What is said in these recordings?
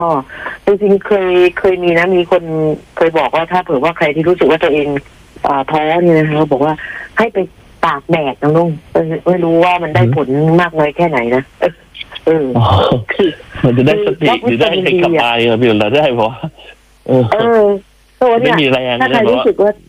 ก็จริงๆเคยมีนะมีคนเคยบอกว่าถ้าเผื่อว่าใครที่รู้สึกว่าตัวเองท้อเนี่ยนะคะบอกว่าให้ไปตากแดดนะลุงไม่รู้ว่ามันได้ผลมากน้อยแค่ไหนนะมันจะได้สติหรือได้ให้กลับมาเนี่ยพี่เราได้เพราะตัวเนี่ยถ้าใครรู้สึกว่า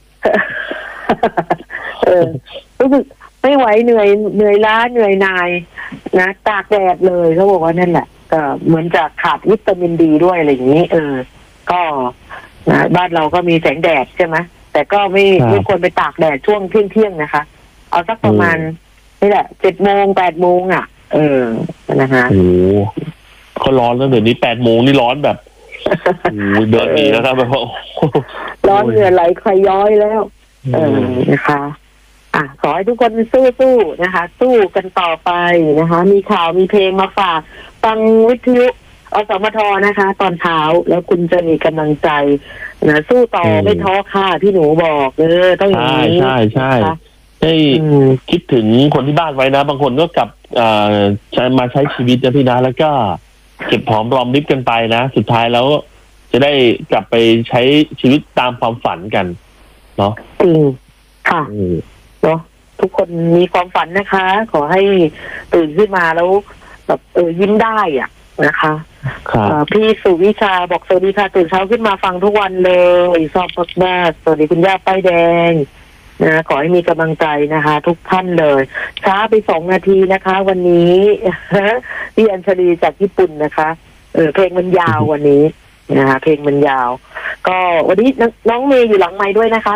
รู้สึกไม่ไหวเหนื่อยล้าเหนื่อยนายนะตากแดดเลยเขาบอกว่านั่นแหละเหมือนจะขาดวิตามินดีด้วยอะไรอย่างนี้ก็นะบ้านเราก็มีแสงแดดใช่ไหมแต่ก็ไม่ควรไปตากแดดช่วงเที่ยงนะคะเอาสักประมาณนี่แหละ7 โมง 8 โมงนะคะโอ้เขาร้อนแล้วเดี๋ยวนี้8 โมงนี่ร้อนแบบเดินดีแล้วครับแบบร้อนเหงื่อไหลใครย้อยแล้วนะคะขอให้ทุกคนสู้ๆนะคะสู้กันต่อไปนะคะมีข่าวมีเพลงมาฝากฟังวิทยุอสมทนะคะตอนเช้าแล้วคุณจะมีกำลังใจนะสู้ต่อไม่ท้อค่ะพี่หนูบอกต้องอย่างนี้ใช่ให้คิดถึงคนที่บ้านไว้นะบางคนก็กลับมาใช้ชีวิตนะพี่นะแล้วก็เก็บหอมรอมริบกันไปนะสุดท้ายแล้วจะได้กลับไปใช้ชีวิตตามความฝันกันเนาะจริงค่ะเนาะทุกคนมีความฝันนะคะ ขอให้ตื่นขึ้นมาแล้วแบบยิ้มได้นะคะพี่สุวิชาบอกสวัสดีค่ะตื่นเช้าขึ้นมาฟังทุกวันเลยชอบมากๆสวัสดีคุณย่าป้ายแดงนะขอให้มีกำลังใจนะคะทุกท่านเลยช้าไป2 นาทีนะคะ วันนี้พี่อัญชลีจากญี่ปุ่นนะคะเพลงมันยาววันนี้นะคะเพลงมันยาวก็วันนี้น้องเมย์อยู่หลังไมค์ด้วยนะคะ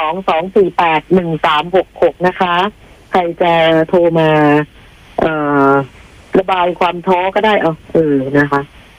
022481366นะคะใครจะโทรมาระบายความท้อก็ได้นะคะ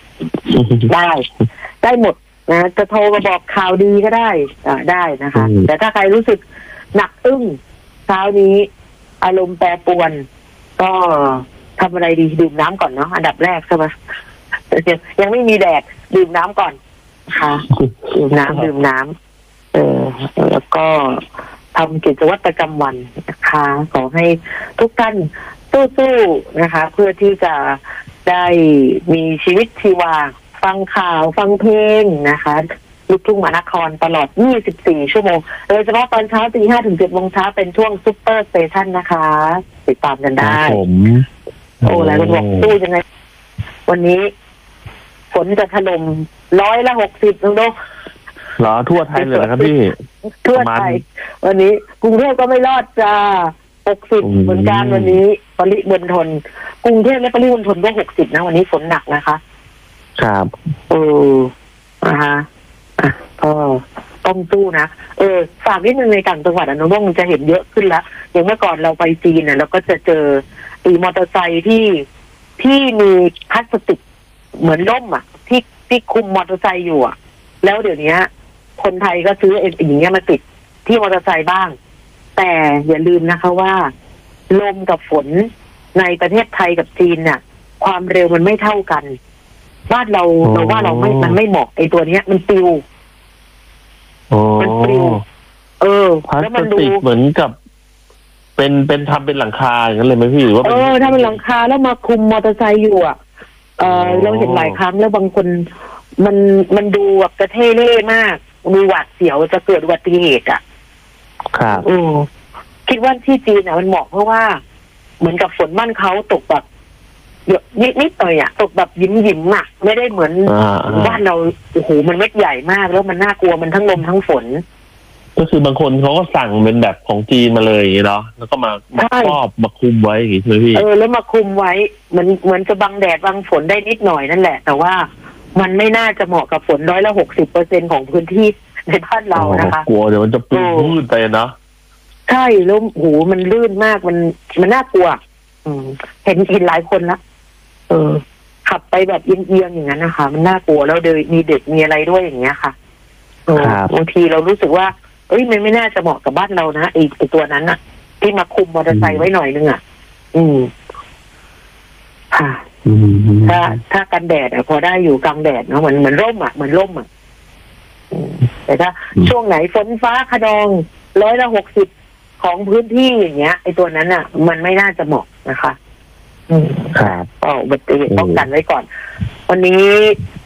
ได้หมดนะจะโทรมาบอกข่าวดีก็ได้นะคะแต่ถ้าใครรู้สึกหนักอึ้งเช้านี้อารมณ์แปรปรวนก็ทำอะไรดีดื่มน้ำก่อนเนาะอันดับแรกใช่ไหมยังไม่มีแดดดื่มน้ำก่อนค่ะดื่มน้ำแล้วก็ทำกิจวัตรประจำวันนะคะขอให้ทุกท่านสู้ๆนะคะเพื่อที่จะได้มีชีวิตชีวาฟังข่าวฟังเพลงนะคะลูกทุ่งมหานครตลอด24 ชั่วโมงโดยเฉพาะตอนเช้าตี 5 ถึง 7 โมงเช้าเป็นช่วงซุปเปอร์สเตชันนะคะติดตามกันได้หลายคนบอกสู้ยังไงวันนี้ฝนจะถล่ม60%น้องเหรอทั่วไทยเลยนะครับพี่ทั่วไทยวันนี้กรุงเทพก็ไม่รอดจ้า60เหมือนกันวันนี้ปริมณฑลกรุงเทพและปริมณฑลก็60นะวันนี้ฝนหนักนะคะครับนะคะก็ต้องสู้นะฝากนิดนึงในต่างจังหวัดน้องจะเห็นเยอะขึ้นแล้วอย่างเมื่อก่อนเราไปจีนเราก็จะเจอมอเตอร์ไซค์ที่มีพลาสติกเหมือนร่มที่คุมมอเตอร์ไซค์อยู่แล้วเดี๋ยวนี้คนไทยก็ซื้ออย่างเงี้ยมาติดที่มอเตอร์ไซค์บ้างแต่อย่าลืมนะคะว่าลมกับฝนในประเทศไทยกับจีนความเร็วมันไม่เท่ากันบ้านเราว่ามันไม่เหมาะไอ้ตัวเนี้ยมันปลิวมันปลิวพลาสติกเหมือนกับเป็นทำเป็นหลังคาอย่างนั้นเลยไหมพี่หรือว่าถ้าเป็นหลังคาแล้วมาคุมมอเตอร์ไซค์อยู่เราเห็นหลายครั้งแล้วบางคนมันดูแบบกระเท่เล่มากดูหวาดเสียวจะเกิดอุบัติเหตุครับคิดว่าที่จีนมันเหมาะเพราะว่าเหมือนกับฝนบ้านเขาตกแบบนิดหน่อยตกแบบยิ้มไม่ได้เหมือนบ้านเราโอ้โหมันเม็ดใหญ่มากแล้วมันน่ากลัวมันทั้งลมทั้งฝนก็คือบางคนเขาก็สั่งเป็นแบบของจีนมาเลยอย่างนี้เนาะแล้วก็มาครอบมาคุมไว้อย่างนี้ใช่ไหมพี่แล้วมาคุมไว้เหมือนจะบังแดดบังฝนได้นิดหน่อยนั่นแหละแต่ว่ามันไม่น่าจะเหมาะกับฝน60%ของพื้นที่ในบ้านเรานะคะกลัวเดี๋ยวมันจะปลิ้นไปนะใช่แล้วโหมันลื่นมากมันน่ากลัวเห็นหลายคนละขับไปแบบเอียงๆอย่างนั้นนะคะมันน่ากลัวแล้วมีเด็กมีอะไรด้วยอย่างเงี้ยค่ะบางทีเรารู้สึกว่ามันไม่น่าจะเหมาะกับบ้านเรานะไอ้ตัวนั้นที่มาคุมมอเตอร์ไซค์ไว้หน่อยนึงค่ะถ้ากันแดดพอได้อยู่กลางแดดเนาะเหมือนร่มเหมือนร่มแต่ถ้าช่วงไหนฝนฟ้าคะนอง60%ของพื้นที่อย่างเงี้ยไอ้ตัวนั้นมันไม่น่าจะเหมาะนะคะครับอุบัติเหตุป้องกันไว้ก่อนวันนี้